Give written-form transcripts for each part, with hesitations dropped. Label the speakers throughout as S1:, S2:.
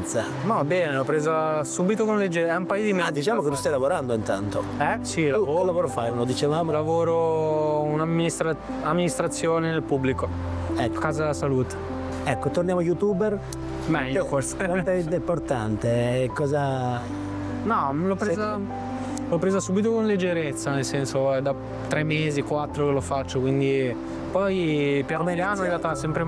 S1: esperienza?
S2: Ma bene, l'ho presa subito con leggerezza, è un paio di mesi.
S1: Diciamo che tu stai lavorando intanto.
S2: Sì,
S1: Che lavoro fai? Non lo dicevamo?
S2: lavoro un'amministrazione nel pubblico.
S1: Ecco.
S2: Casa della salute.
S1: Ecco, torniamo youtuber.
S2: Meglio forse.
S1: Quanto è importante? Cosa...
S2: No, l'ho presa subito con leggerezza, nel senso è da 3 mesi, 4 che lo faccio, quindi poi piano piano in realtà sempre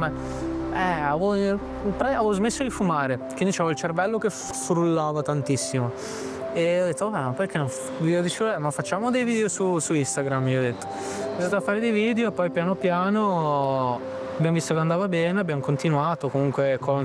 S2: avevo smesso di fumare, quindi avevo il cervello che frullava tantissimo e ho detto ma perché non ma facciamo dei video su Instagram, io ho detto. Ho iniziato a fare dei video e poi piano piano abbiamo visto che andava bene, abbiamo continuato comunque con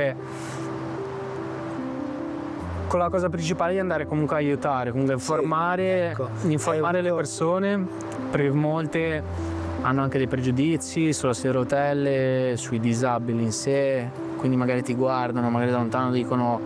S2: la cosa principale di andare comunque a aiutare, comunque informare le persone, perché molte hanno anche dei pregiudizi sulla sedia a rotelle, sui disabili in sé, quindi magari ti guardano, magari da lontano dicono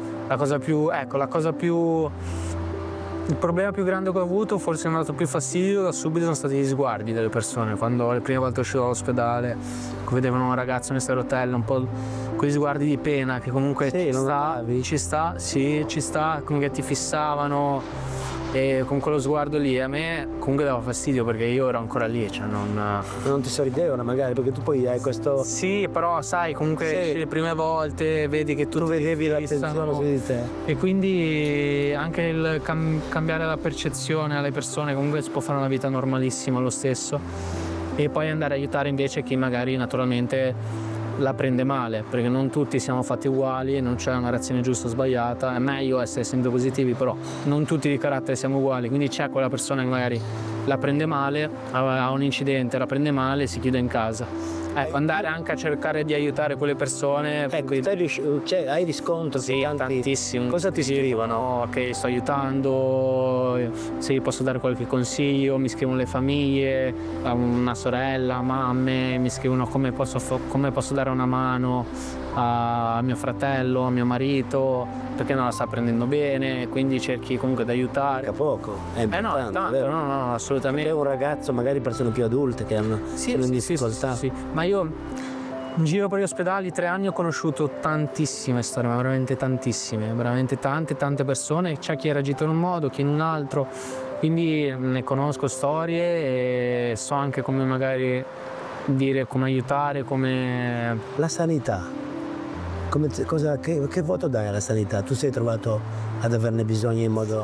S2: il problema più grande che ho avuto, forse mi ha dato più fastidio da subito, sono stati gli sguardi delle persone. Quando le prime volte uscivo dall'ospedale, vedevano un ragazzo in sedia a rotelle, un po' quei sguardi di pena che comunque ci sta, comunque ti fissavano, e con quello sguardo lì a me comunque dava fastidio perché io ero ancora lì, cioè
S1: non ti sorridevano magari, perché tu poi hai questo...
S2: Sì, però sai, comunque le prime volte vedi che tu
S1: vedevi l'attenzione su di te.
S2: E quindi anche il cambiare la percezione alle persone, comunque si può fare una vita normalissima lo stesso, e poi andare a aiutare invece chi magari naturalmente la prende male, perché non tutti siamo fatti uguali, non c'è una reazione giusta o sbagliata, è meglio essere sempre positivi, però non tutti di carattere siamo uguali, quindi c'è quella persona che magari la prende male, ha un incidente, la prende male e si chiude in casa. Ecco, andare anche a cercare di aiutare quelle persone.
S1: Ecco, hai riscontro?
S2: Sì, tantissimo.
S1: Cosa ti scrivono?
S2: Che sto aiutando, se gli posso dare qualche consiglio, mi scrivono le famiglie, una sorella, mamme, mi scrivono come posso dare una mano a mio fratello, a mio marito, perché non la sta prendendo bene, quindi cerchi comunque di aiutare.
S1: A poco, è importante,
S2: no, assolutamente.
S1: Perché un ragazzo, magari persone più adulte che sono in difficoltà.
S2: Sì. Ma io in giro per gli ospedali 3 anni ho conosciuto tantissime storie, ma veramente tantissime, veramente tante persone. C'è chi ha reagito in un modo, chi in un altro, quindi ne conosco storie e so anche come magari dire, come aiutare, come...
S1: La sanità. Che voto dai alla sanità? Tu sei trovato ad averne bisogno in modo...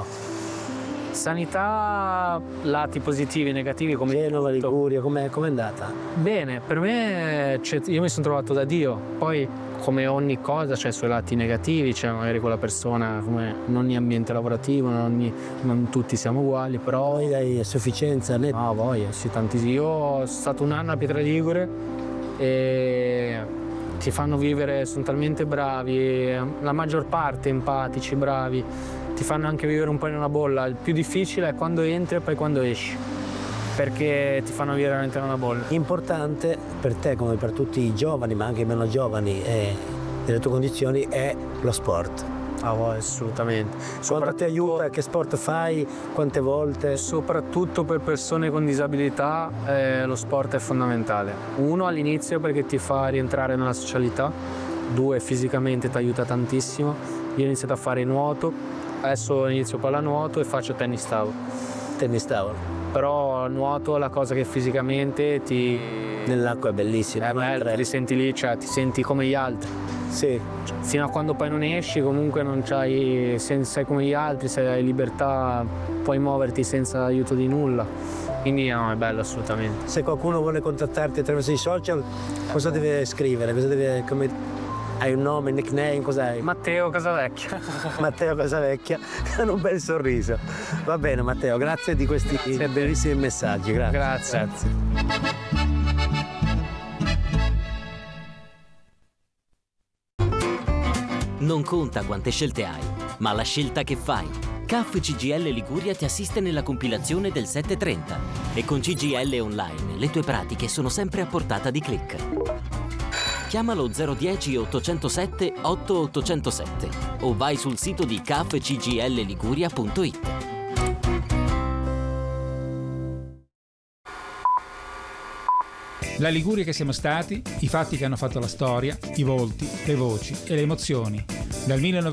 S2: Sanità, lati positivi e negativi come
S1: Genova, Liguria, com'è andata?
S2: Bene, per me io mi sono trovato da Dio, poi come ogni cosa c'è i suoi lati negativi, c'è magari quella persona, come in ogni ambiente lavorativo, non tutti siamo uguali, però...
S1: Poi hai sufficienza?
S2: No, voglia, sì, tantissimo. Io sono stato un anno a Pietraligure e ti fanno vivere, sono talmente bravi, la maggior parte empatici, bravi, ti fanno anche vivere un po' in una bolla. Il più difficile è quando entri e poi quando esci, perché ti fanno vivere veramente in una bolla.
S1: Importante per te come per tutti i giovani, ma anche i meno giovani delle tue condizioni, è lo sport.
S2: Assolutamente.
S1: Quanto ti aiuta? Che sport fai? Quante volte?
S2: Soprattutto per persone con disabilità lo sport è fondamentale. 1 all'inizio perché ti fa rientrare nella socialità, 2 fisicamente ti aiuta tantissimo. Io ho iniziato a fare nuoto, adesso inizio pallanuoto e faccio tennis tavolo. Però nuoto è la cosa che fisicamente
S1: nell'acqua è bellissima.
S2: È bello, ti senti lì, cioè ti senti come gli altri.
S1: Sì.
S2: Fino a quando poi non esci comunque non sei come gli altri, se hai libertà puoi muoverti senza aiuto di nulla, quindi no, è bello assolutamente.
S1: Se qualcuno vuole contattarti attraverso i social, cosa deve scrivere? Hai un nome, un nickname, cos'hai?
S2: Matteo Casavecchia.
S1: Matteo Casavecchia, hanno un bel sorriso. Va bene Matteo, grazie di questi bellissimi messaggi,
S2: grazie.
S3: Non conta quante scelte hai, ma la scelta che fai. CAF CGIL Liguria ti assiste nella compilazione del 730 e con CGIL Online le tue pratiche sono sempre a portata di click. Chiamalo 010 807 8807 o vai sul sito di cafcgilliguria.it.
S4: La Liguria che siamo stati, i fatti che hanno fatto la storia, i volti, le voci e le emozioni. Dal